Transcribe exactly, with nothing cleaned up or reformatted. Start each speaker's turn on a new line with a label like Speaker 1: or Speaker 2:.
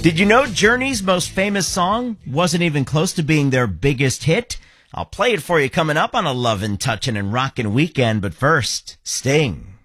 Speaker 1: Did you know Journey's most famous song wasn't even close to being their biggest hit? I'll play it for you coming up on a Lovin', Touchin' and Rockin' Weekend, but first, Sting.